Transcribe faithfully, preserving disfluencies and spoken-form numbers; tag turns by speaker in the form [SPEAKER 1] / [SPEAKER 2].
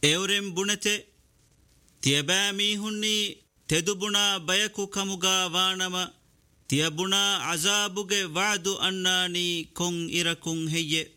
[SPEAKER 1] ಎವರೆಂ ಬುಣತೆ ತಿಯಬಾ ಮೀಹುನ್ನಿ ತೆದುಬುಣಾ ಬಯಕು ಕಮುಗಾ ವಾಣಮ ತಿಯಬುಣಾ ಅಜಾಬುಗೆ ವಾದು ಅನ್ನಾನಿ ಕೊಂ ಇರಕುಂ ಹೆಯ್ಯೆ